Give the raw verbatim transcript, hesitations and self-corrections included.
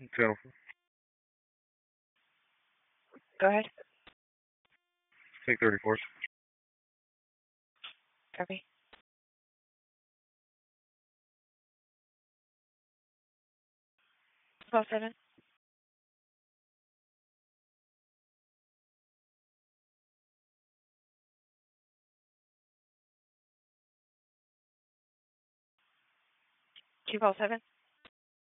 Channel Go ahead. take thirty-four. Copy. twelve seven. two twelve seven.